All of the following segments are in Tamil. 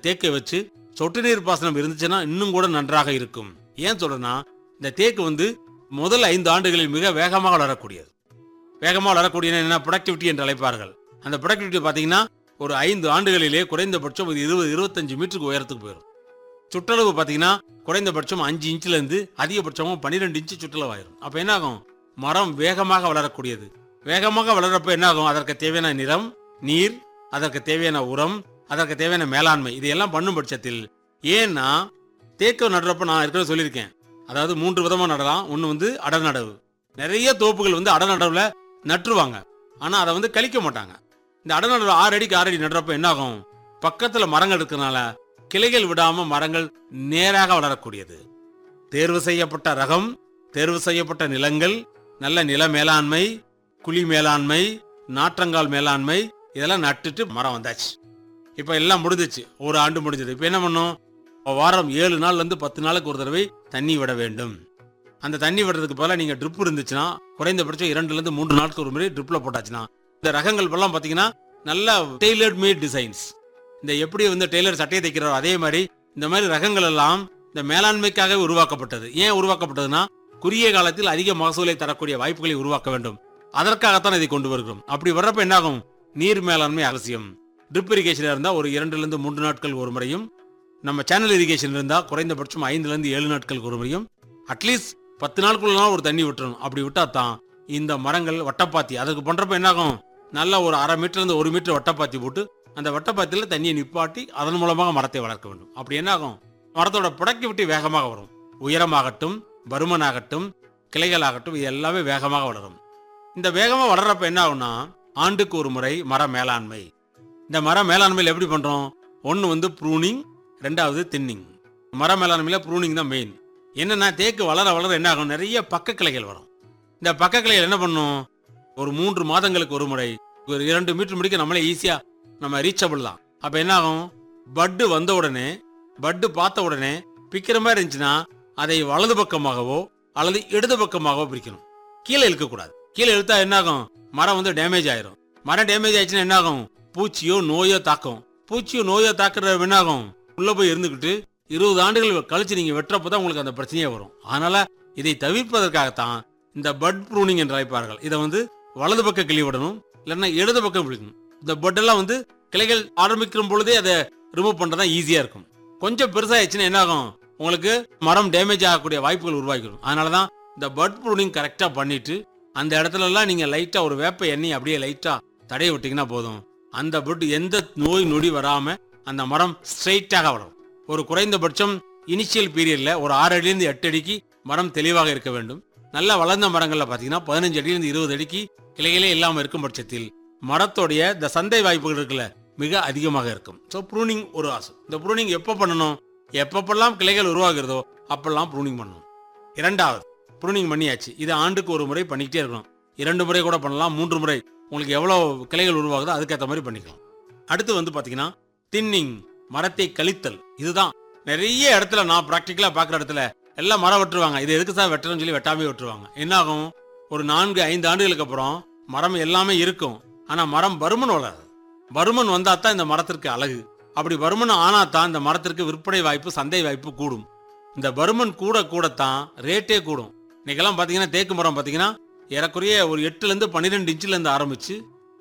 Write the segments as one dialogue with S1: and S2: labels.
S1: தேக்கை வச்சு சொட்டு நீர் பாசனம் இருந்துச்சுன்னா இன்னும் கூட நன்றாக இருக்கும். ஏன் சொல்றேன்னா, இந்த தேக்கு வந்து முதல் 5 ஆண்டுகளில் மிக வேகமாக வளரக்கூடியது. வேகமாக வளரக்கூடிய என்ன ப்ரொடக்டிவிட்டி என்று அழைப்பார்கள். அந்த ப்ரொடக்டிவிட்டி பார்த்தீங்கன்னா ஒரு 5 ஆண்டுகளிலே குறைந்தபட்சம் 20-25 மீட்டருக்கு உயரத்துக்கு போயிடும். சுற்றளவு பார்த்தீங்கன்னா குறைந்தபட்சம் 5 இன்ச்சிலேருந்து அதிகபட்சமாக 12 இன்ச்சு சுற்றளவாயிரும். அப்போ என்ன ஆகும்? மரம் வேகமாக வளரக்கூடியது. வேகமாக வளர்றப்ப என்ன ஆகும்? அதற்கு தேவையான நிறம், நீர், அதற்கு தேவையான உரம், அதற்கு தேவையான மேலாண்மை இதையெல்லாம் பண்ணும் பட்சத்தில், ஏன்னா தேக்கு நடுறப்ப நான் ஏற்கனவே சொல்லியிருக்கேன், அதாவது 3 விதமாக நடலாம். ஒன்று வந்து அடநடவு. நிறைய தோப்புகள் வந்து அடநடவுல நட்டுருவாங்க, ஆனால் அதை வந்து கழிக்க மாட்டாங்க. இந்த அடநடவு 6 அடிக்கு 6 அடி நடுறப்ப என்ன ஆகும்? பக்கத்தில் மரங்கள் இருக்கிறதுனால கிளைகள் விடாம மரங்கள் நேராக வளரக்கூடியது. தேர்வு செய்யப்பட்ட ரகம், தேர்வு செய்யப்பட்ட நிலங்கள், நல்ல நில மேலாண்மை, குழி மேலாண்மை, நாற்றங்கால் மேலாண்மை இதெல்லாம் நட்டுட்டு மரம் வந்தாச்சு. இப்போ எல்லாம் முடிஞ்சிச்சு. ஒரு ஆண்டு முடிஞ்சது. இப்போ என்ன பண்ணும்? வாரம் 7 நாள்லேருந்து 10 நாளுக்கு ஒரு தடவை தண்ணி விட வேண்டும். அந்த தண்ணி விடுறதுக்கு பதிலாக நீங்கள் ட்ரிப் இருந்துச்சுன்னா குறைந்தபட்சம் 2லேருந்து 3 நாட்களுக்கு ஒரு முறை ட்ரிப்பில் போட்டாச்சுன்னா, இந்த ரகங்கள் எல்லாம் பார்த்தீங்கன்னா நல்ல டெய்லர்ட் மேட் டிசைன்ஸ். இந்த எப்படி வந்து டெய்லர் சட்டையை தைக்கிறாரோ அதே மாதிரி இந்த மாதிரி ரகங்கள் எல்லாம் இந்த மேலாண்மைக்காக உருவாக்கப்பட்டது. ஏன் உருவாக்கப்பட்டதுன்னா, குறுகிய காலத்தில் அதிக மகசூலை தரக்கூடிய வாய்ப்புகளை உருவாக்க வேண்டும். அதற்காகத்தான் இதை கொண்டு வருகிறோம். அப்படி வர்றப்ப என்ன ஆகும்? நீர் மேலாண்மை அவசியம். ட்ரிப் இரிகேஷன் இருந்தால் ஒரு 2லேருந்து 3 நாட்கள் ஒரு முறையும், நம்ம சேனல் இரிகேஷன் இருந்தால் குறைந்தபட்சம் 5லேருந்து 7 நாட்களுக்கு ஒரு முறையும், அட்லீஸ்ட் 10 நாட்களுக்குள்ள ஒரு தண்ணி விட்டுறணும். அப்படி விட்டா தான் இந்த மரங்கள் வட்டப்பாத்தி அதுக்கு பண்றப்ப என்ன ஆகும்? நல்ல ஒரு 1/2 மீட்டர்லேருந்து 1 மீட்டர் வட்டப்பாத்தி போட்டு அந்த வட்டப்பாத்தியில் தண்ணியை நிப்பாட்டி அதன் மூலமாக மரத்தை வளர்க்க வேண்டும். அப்படி என்ன ஆகும்? மரத்தோட ப்ரொடக்டிவிட்டி வேகமாக வரும். உயரமாகட்டும், பருமனாகட்டும், கிளைகளாகட்டும், இது எல்லாமே வேகமாக வளரும். இந்த வேகமாக வளர்றப்ப என்ன ஆகும்னா, ஆண்டுக்கு ஒரு முறை மர மேலாண்மை. இந்த மர மேலாண்மையில் எப்படி பண்றோம்? ஒன்று வந்து ப்ரூனிங், 2வது தின்னிங். மர மேலாண்மையில் ப்ரூனிங் தான் மெயின். என்னன்னா, தேக்கு வளர வளர என்ன ஆகும்? நிறைய பக்க கிளைகள் வரும். இந்த பக்க கிளைகள் என்ன பண்ணும்? ஒரு 3 மாதங்களுக்கு ஒரு முறை ஒரு 2 மீட்டர் முடிக்க நம்மளே ஈஸியா நம்ம ரீச்சபிள் தான். அப்ப என்ன ஆகும்? பட்டு வந்த உடனே, பட்டு பார்த்த உடனே பிக்கிற மாதிரி இருந்துச்சுன்னா அதை வலது பக்கமாகவோ அல்லது இடது பக்கமாகவோ பிரிக்கணும். கீழே இழுக்கக்கூடாது. கீழே இழுத்தா என்ன ஆகும்? மரம் வந்து டேமேஜ் ஆயிரும். மரம் டேமேஜ் ஆயிடுச்சுன்னா என்ன ஆகும்? பூச்சியோ நோயோ தாக்கும். பூச்சியோ நோயோ தாக்குற என்ன ஆகும்? உள்ள போய் இருந்துக்கிட்டு 20 ஆண்டுகள் கழிச்சு நீங்க வெட்டுறப்பதான் உங்களுக்கு அந்த பிரச்சனையே வரும். அதனால இதை தவிர்ப்பதற்காகத்தான் இந்த பட் ப்ரூனிங் என்று அழைப்பார்கள். இதை வந்து வலது பக்கம் கிளி விடணும், இல்லைன்னா இடது பக்கம் பிடிக்கணும். இந்த பட் எல்லாம் வந்து கிளைகள் ஆரம்பிக்கிற பொழுதே அதை ரிமூவ் பண்றதா ஈஸியா இருக்கும். கொஞ்சம் பெருசாயிடுச்சுன்னா என்ன ஆகும்? உங்களுக்கு மரம் டேமேஜ் ஆகக்கூடிய வாய்ப்புகள் உருவாக்கிடும். அதனாலதான் இந்த பட் ப்ரூனிங் கரெக்டா பண்ணிட்டு அந்த இடத்துல எல்லாம் நீங்க லைட்டா ஒரு வேப்ப எண்ணெய் அப்படியே லைட்டா தடைய விட்டீங்கன்னா போதும். அந்த பட் எந்த நோய் நொடி வராம அந்த மரம் ஸ்ட்ரெயிட்டாக வளரும். ஒரு குறைந்தபட்சம் இனிஷியல் பீரியட்ல ஒரு 6 அடியிலிருந்து 8 அடிக்கு மரம் தெளிவாக இருக்க வேண்டும். நல்லா வளர்ந்த மரங்கள்ல பாத்தீங்கன்னா 15 அடியிலிருந்து 20 அடிக்கு கிளைகளே இல்லாம இருக்கும் பட்சத்தில் மரத்தோடைய இந்த சந்தை வாய்ப்புகள் இருக்குல்ல மிக அதிகமாக இருக்கும். ஸோ ப்ரூனிங் ஒரு ஆசை. இந்த ப்ரூனிங் எப்போ பண்ணணும்? எப்பப்பெல்லாம் கிளைகள் உருவாகிறதோ அப்பெல்லாம் ப்ரூனிங் பண்ணணும். 2வது ப்ரூனிங் பண்ணியாச்சு. இது ஆண்டுக்கு ஒரு முறை பண்ணிக்கிட்டே இருக்கணும். 2 முறை கூட பண்ணலாம், 3 முறை. உங்களுக்கு எவ்வளவு கிளைகள் உருவாகுதோ அதுக்கேற்ற மாதிரி பண்ணிக்கலாம். அடுத்து வந்து பாத்தீங்கன்னா தின்னிங், மரத்தை கழித்தல். இதுதான் நிறைய இடத்துல நான் பிராக்டிக்கலா பாக்குற இடத்துல எல்லாம் மரம் வெட்டுருவாங்க. இது எதுக்கு சார் வெட்டுறோம்னு சொல்லி வெட்டாமே விட்டுருவாங்க. என்ன ஆகும்? ஒரு 4-5 ஆண்டுகளுக்கு அப்புறம் மரம் எல்லாமே இருக்கும், ஆனா மரம் பருமன் வளராது. பருமன் வந்தா தான் இந்த மரத்திற்கு அழகு. அப்படி பருமன் ஆனா தான் இந்த மரத்திற்கு விற்பனை வாய்ப்பு, சந்தை வாய்ப்பு கூடும். இந்த பருமன் கூட கூடத்தான் ரேட்டே கூடும். இன்னைக்கெல்லாம் பாத்தீங்கன்னா தேக்கு மரம் பாத்தீங்கன்னா ஏறக்குறைய ஒரு 8லேருந்து 12 இன்ச்சுல இருந்து ஆரம்பிச்சு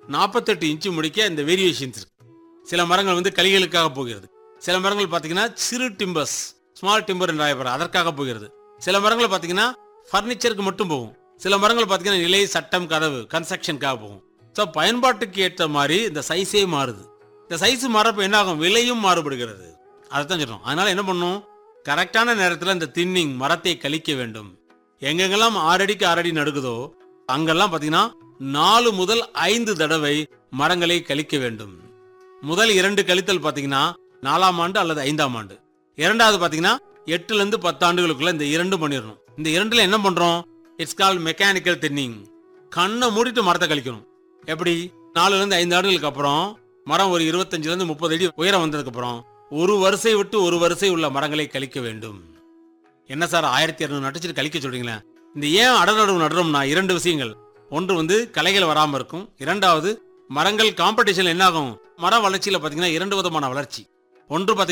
S1: 48 இன்ச்சு முடிக்க இந்த வேரியேஷன்ஸ் இருக்கு. சில மரங்கள் வந்து கலிகளுக்காக போகிறது. சில மரங்கள் பாத்தீங்கன்னா சிறு டிம்பர்ஸ், ஸ்மால் டிம்பர் என்று அழைப்பார், அதற்காக போகிறது. சில மரங்கள் பாத்தீங்கன்னா பர்னிச்சருக்கு மட்டும் போகும். சில மரங்கள் பாத்தீங்கன்னா நிலை, சட்டம், கதவு, கன்ஸ்ட்ரக்ஷனுக்காக போகும். ஸோ பயன்பாட்டுக்கு ஏற்ற மாதிரி இந்த சைஸே மாறுது. இந்த சைஸ் மாறப்ப என்ன ஆகும்? விலையும் மாறுபடுகிறது. அதைத்தான் சொல்றோம். அதனால என்ன பண்ணும்? கரெக்டான நேரத்தில் இந்த தின்னிங் மரத்தை கழிக்க வேண்டும். எங்கெங்கெல்லாம் 6 அடிக்கு 6 அடி நடுக்குதோ அங்கெல்லாம் பாத்தீங்கன்னா 4 முதல் 5 தடவை மரங்களை கழிக்க வேண்டும். முதல் 2 கழித்தல் பாத்தீங்கன்னா 4ஆம் ஆண்டு அல்லது 5ஆம் ஆண்டு. 2வது பாத்தீங்கன்னா 8லேருந்து 10 ஆண்டுகளுக்குள்ள இந்த 2 பண்ணிடணும். இந்த 2ல என்ன பண்றோம்? It's called mechanical thinning. கண்ணை மூடிட்டு மரத்தை கழிக்கணும். எப்படி? 4லேருந்து 5 ஆண்டுகளுக்கு அப்புறம் மரம் ஒரு 25லேருந்து 30 அடி உயரம் வந்ததுக்கு அப்புறம் ஒரு வரிசை விட்டு ஒரு வரிசை உள்ள மரங்களை கழிக்க வேண்டும். என்ன சார் 1200 நட்டுச்சிட்டு கழிக்க சொல்றீங்களா? இந்த ஏன் அடநடுவு நடுறோம்னா 2 விஷயங்கள். ஒன்று வந்து களைகள் வராம இருக்கும். 2வது மரங்கள் காம்படிஷன் என்ன ஆகும்? மர வளர்ச்சியில பாத்தீங்கன்னா 2 விதமான வளர்ச்சி. ஒன்று